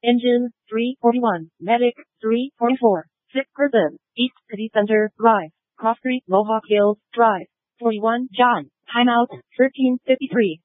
Engine 341, Medic 344, sick person, East City Center Drive, Cross Street, Mohawk Hills Drive. 41, John, timeout 13:53.